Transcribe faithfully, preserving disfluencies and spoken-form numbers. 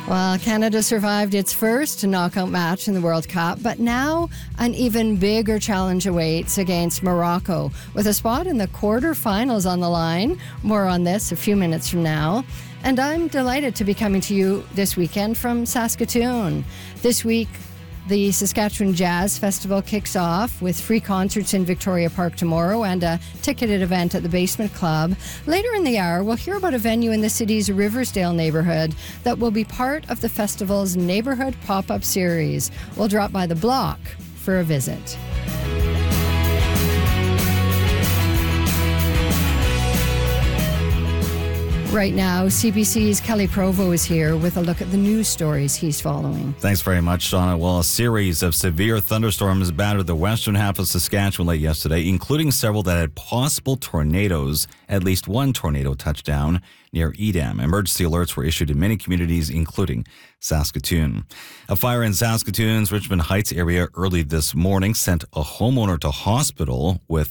Well, Canada survived its first knockout match in the World Cup, but now an even bigger challenge awaits against Morocco, with a spot in the quarterfinals on the line. More on this a few minutes from now. And I'm delighted to be coming to you this weekend from Saskatoon. This week, the Saskatchewan Jazz Festival kicks off with free concerts in Victoria Park tomorrow and a ticketed event at the Basement Club. Later in the hour, we'll hear about a venue in the city's Riversdale neighborhood that will be part of the festival's Neighborhood Pop-Up Series. We'll drop by the block for a visit. Right now, C B C's Kelly Provo is here with a look at the news stories he's following. Thanks very much, Shauna. Well, a series of severe thunderstorms battered the western half of Saskatchewan late yesterday, including several that had possible tornadoes. At least one tornado touched down near Edam. Emergency alerts were issued in many communities, including Saskatoon. A fire in Saskatoon's Richmond Heights area early this morning sent a homeowner to hospital with